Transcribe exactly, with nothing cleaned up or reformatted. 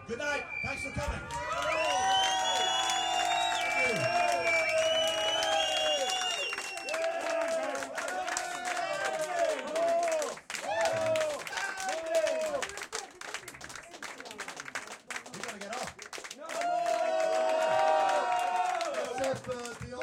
Good night. Thanks for coming. We gotta get off. No! Except, uh, the